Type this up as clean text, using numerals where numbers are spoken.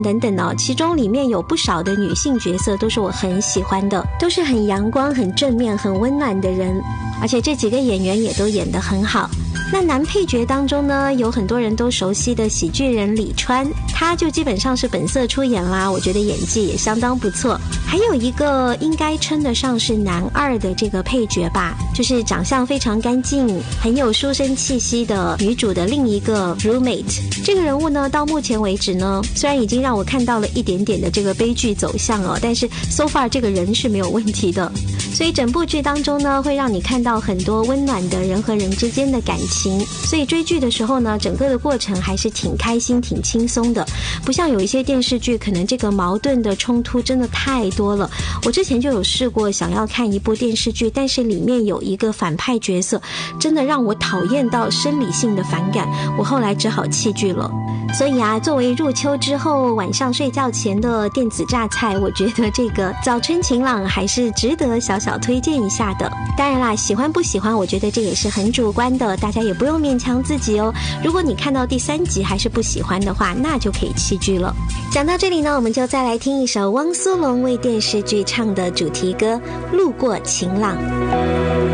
等等哦，其中里面有不少的女性角色都是我很喜欢的，都是很阳光、很正面、很温暖的人，而且这几个演员也都演得很好。那男配角当中呢，有很多人都熟悉的喜剧人李川，他就基本上是本色出演啦，我觉得演技也相当不错。还有一个应该称得上是男二的这个配角吧，就是长相非常干净、很有书生气息的女主的另一个 roommate。这个人物呢，到目前为止呢，虽然已经让我看到了一点点的这个悲剧走向哦，但是 so far 这个人是没有问题的。所以整部剧当中呢，会让你看到很多温暖的人和人之间的感情，所以追剧的时候呢，整个的过程还是挺开心挺轻松的，不像有一些电视剧可能这个矛盾的冲突真的太多了。我之前就有试过想要看一部电视剧，但是里面有一个反派角色真的让我讨厌到生理性的反感，我后来只好弃剧了。所以啊，作为入秋之后晚上睡觉前的电子榨菜，我觉得这个早春晴朗还是值得小小推荐一下的。当然啦，喜欢不喜欢我觉得这也是很主观的，大家也不用勉强自己哦。如果你看到第3集还是不喜欢的话，那就可以弃剧了。讲到这里呢，我们就再来听一首汪苏泷为电视剧唱的主题歌《路过晴朗》。